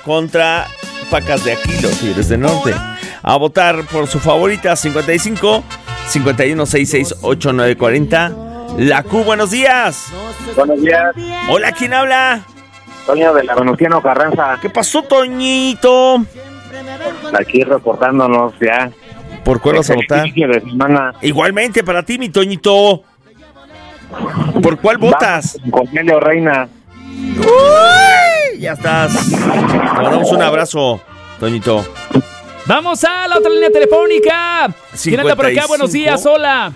contra Pacas de Aquilo, Tigres del Norte. A votar por su favorita, 55 51 66 8940. La Q, buenos días. Buenos días. Hola, ¿quién habla? Toño de la Venustiano Carranza. ¿Qué pasó, Toñito? Aquí reportándonos ya. ¿Por cuál vas a votar? Inicio de semana. Igualmente para ti, mi Toñito. ¿Por cuál votas? Cornelio Reina. ¡Uy! Ya estás. Te mandamos un abrazo, Toñito. Vamos a la otra línea telefónica. ¿Quién anda por acá? Buenos días, hola.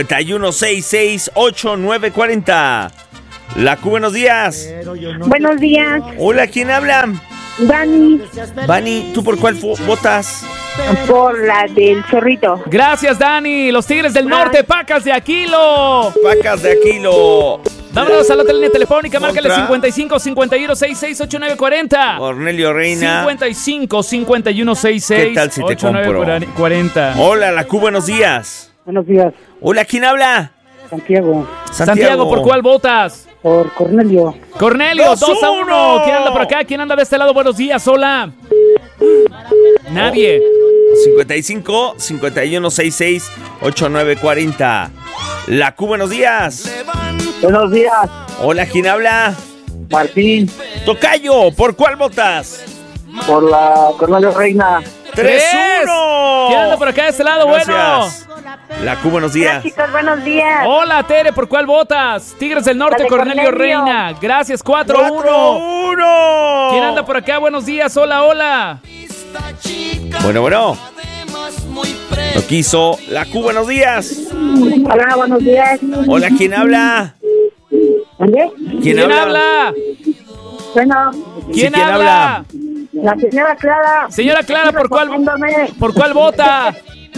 51668940. La Q, buenos días. Buenos días. Hola, ¿quién habla? Dani. Vani, ¿tú por cuál votas? Por la del Zorrito. Gracias, Dani. Los Tigres del Norte, Pacas de Aquilo. Pacas de Aquilo. Vámonos a la otra línea telefónica. Contra. Márcale 55 51 66 8940. Cornelio Reina. 55 51 66 ¿Qué tal si te compro? 8940. Hola, la Q, buenos días. Buenos días, Hola, ¿quién habla? Santiago. Santiago, ¿por cuál votas? Por Cornelio. Cornelio, 2-1. 2-1. ¿Quién anda por acá? ¿Quién anda de este lado? Buenos días, hola. Nadie. 55 51 66 8940. La Q, buenos días. Buenos días. Hola, ¿quién habla? Martín. Tocayo, ¿por cuál votas? Por la Cornelio Reina. 3-1. ¿Quién anda por acá de este lado? Gracias. La Q, buenos días. Hola, chicos, buenos días. Hola, Tere, ¿por cuál votas? Tigres del Norte, La de Cornelio Cornelio. Reina. Gracias, 4-1. 4-1. ¿Quién anda por acá? Buenos días, hola, hola. Bueno. Lo quiso. La Q, buenos días. Hola, buenos días. Hola, ¿quién habla? ¿Dónde? ¿Quién habla? Bueno, ¿Quién ¿quién habla? habla? la señora Clara. Señora Clara, ¿por cuál Reportándome. vota?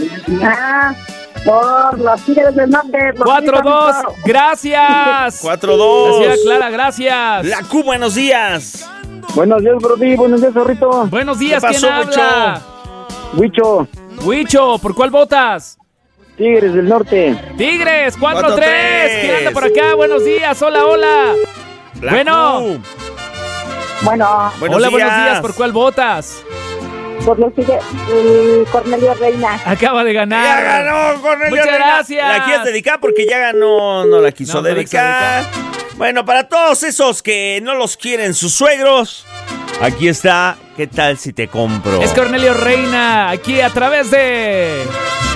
Por los Tigres del Norte. por 4-2. Tigres. Gracias. 4-2. La señora Clara, gracias. La Q, buenos días. Buenos días, Brody. Buenos días, Zorrito. Buenos días, ¿Qué ¿quién pasó, habla? Huicho. Huicho, ¿por cuál votas? Tigres del Norte. Tigres, 4-3. 4-3. ¿Quién anda por acá? Buenos días, hola, hola. La Bueno. Q. Bueno, Hola, buenos días, ¿por cuál votas? por los Tigres. Cornelio Reina. Acaba de ganar. Ya ganó, Cornelio Muchas Reina. gracias. ¿La quieres dedicar? Porque ya ganó, no la quiso No, no la dedicar. Bueno, para todos esos que no los quieren sus suegros, aquí está. ¿Qué tal si te compro? Es Cornelio Reina, aquí a través de